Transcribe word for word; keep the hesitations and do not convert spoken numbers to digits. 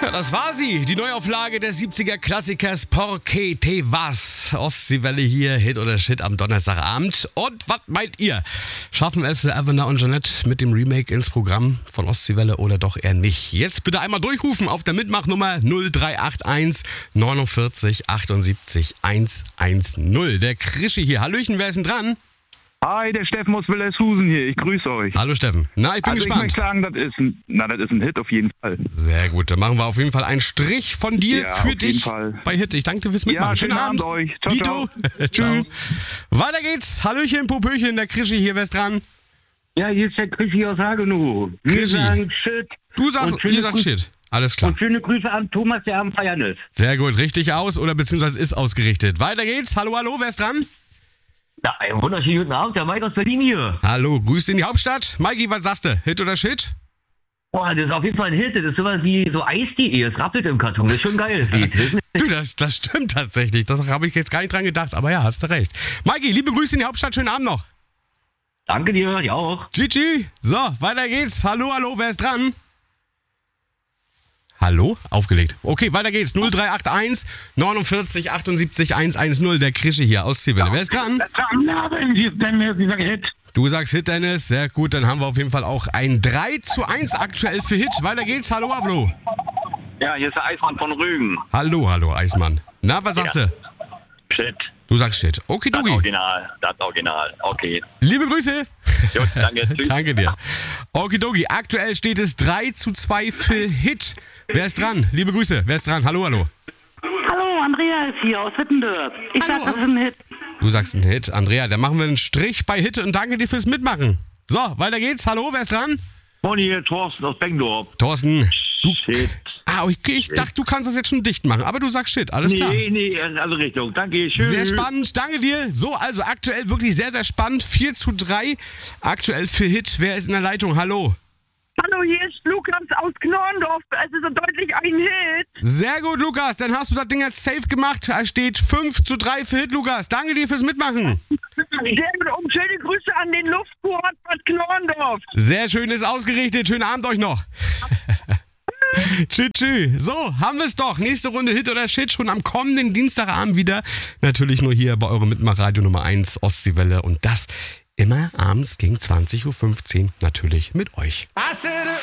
Ja, das war sie. Die Neuauflage des siebziger-Klassikers Porque te vas. Ostseewelle hier, Hit oder Shit am Donnerstagabend. Und was meint ihr? Schaffen es Avena und Jeanette mit dem Remake ins Programm von Ostseewelle oder doch eher nicht? Jetzt bitte einmal durchrufen auf der Mitmachnummer null drei acht eins neunundvierzig achtundsiebzig hundertzehn. Der Krischi hier. Hallöchen, wer ist denn dran? Hi, der Steffen aus Wilhelmshusen hier. Ich grüße euch. Hallo Steffen. Na, ich bin also gespannt. Ich möchte sagen, das ist, ein, na, das ist ein Hit auf jeden Fall. Sehr gut, dann machen wir auf jeden Fall einen Strich von dir Ja, für auf dich jeden Fall. bei Hit. Ich danke dir fürs Mitmachen. Ja, schönen Abend euch. Ciao, Dito. ciao. Ciao. Weiter geht's. Hallöchen, Popöchen, der Krischi hier. Wer ist dran? Ja, hier ist der Krischi aus Hagenow. Wir Krischi. sagen Shit. Du sagst, Und schöne ihr sagt Grü- Shit. Alles klar. Und schöne Grüße an Thomas, der am Feiern ist. Sehr gut, richtig aus oder beziehungsweise ist ausgerichtet. Weiter geht's. Hallo, hallo, wer ist dran? Ja, einen wunderschönen guten Abend, der Mike aus Berlin hier. Hallo, Grüße in die Hauptstadt. Maiki, was sagst du? Hit oder Shit? Boah, das ist auf jeden Fall ein Hit. Das ist sowas wie so Eis.de. Es rappelt im Karton. Das ist schon geil, das Lied. Du, das, das stimmt tatsächlich. Das habe ich jetzt gar nicht dran gedacht. Aber ja, hast du recht. Maiki, liebe Grüße in die Hauptstadt. Schönen Abend noch. Danke dir, dir auch. Gigi. So, weiter geht's. Hallo, hallo, wer ist dran? Hallo? Aufgelegt. Okay, weiter geht's. null drei acht eins neunundvierzig achtundsiebzig hundertzehn. Der Krischi hier aus Zielwelle. Wer ist dran? Du sagst Hit, Dennis. Sehr gut, dann haben wir auf jeden Fall auch ein drei zu eins aktuell für Hit. Weiter geht's. Hallo, Avlo. Ja, hier ist der Eismann von Rügen. Hallo, hallo, Eismann. Na, was sagst du? Shit. Du sagst Shit. Okay, Das Dugi. Original. Das Original. Okay. Liebe Grüße. Gut, danke. Tschüss. Danke dir. Okidoki, aktuell steht es drei zu zwei für Hit. Wer ist dran? Liebe Grüße. Wer ist dran? Hallo, hallo. Hallo, Andrea ist hier aus Wittendorf. Ich Hallo. sag, das ist ein Hit. Du sagst einen Hit. Andrea, dann machen wir einen Strich bei Hit und danke dir fürs Mitmachen. So, weiter geht's. Hallo, wer ist dran? Moni, hier Thorsten aus Bengdorf. Thorsten. Du, Shit. ah, okay, ich dachte, du kannst das jetzt schon dicht machen, aber du sagst Shit. Alles klar. Nee, nee, also Richtung. Danke, tschüss. Sehr spannend, danke dir. So, also aktuell wirklich sehr, sehr spannend. vier zu drei. Aktuell für Hit. Wer ist in der Leitung? Hallo. Hallo, hier ist Lukas aus Knorndorf. Es ist so deutlich ein Hit. Sehr gut, Lukas. Dann hast du das Ding jetzt safe gemacht. Da steht fünf zu drei für Hit, Lukas. Danke dir fürs Mitmachen. Sehr gut. Und schöne Grüße an den Luftsport Bad Knorndorf. Sehr schön, ist ausgerichtet. Schönen Abend euch noch. Tschüss, tschüss. So, haben wir es doch. Nächste Runde Hit oder Shit schon am kommenden Dienstagabend wieder. Natürlich nur hier bei eurem Mitmachradio Nummer eins Ostseewelle. Und das immer abends gegen zwanzig Uhr fünfzehn natürlich mit euch.